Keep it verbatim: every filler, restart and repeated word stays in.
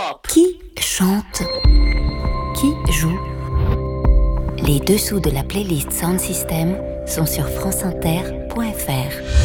Pop. Qui chante? Qui joue? Les dessous de la playlist Sound System sont sur franceinter point fr.